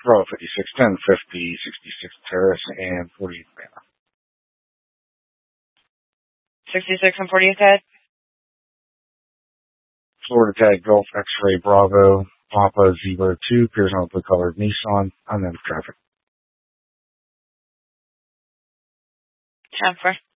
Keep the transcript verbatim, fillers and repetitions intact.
Row fifty-six ten, fifty, sixty-six Terrace, and forty-eighth Manor. sixty-six and forty-eighth head. Florida tag Gulf X-ray Bravo, Papa Zebra two, appears on a blue colored Nissan, unknown traffic. ten four.